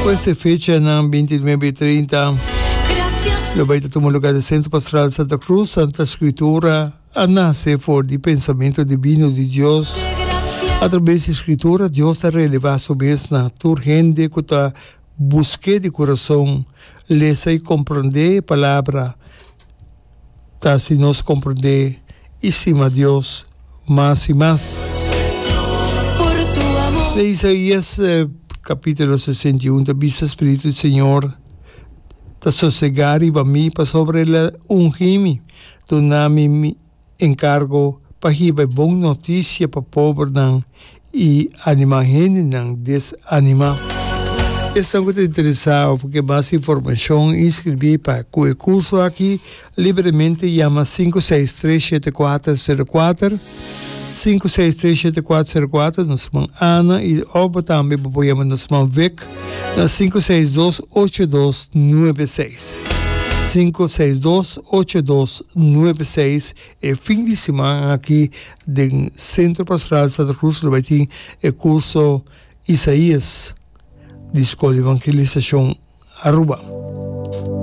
Questa fecha ng 29:30 lo vai tomar lugar do Centro Pastoral Santa Cruz, Santa Escritura, a nascer for de pensamento divino de Deus. Através da Escritura, Deus está relevando sobre essa urgente que está busque de coração, lesa e compreender a palavra, tá se nós compreender, e cima Deus, mais e mais. De Isaías capítulo 61, da vista Espírito do Senhor, da sossegar e para mim, para sobre ela ungir-me, donar-me encargo, para receber boa notícia para pobre e animar gente não desanimar. Estou muito interessado porque mais informação inscrevi para o curso aqui livremente, chama 5637404 5637404, nós chamamos Ana e ou também podemos nós chamamos Vic na 5628296 5628296. É fim de semana aqui do Centro Pastoral Santa Cruz, que vai ter o curso Isaías de Escola Evangelização Aruba.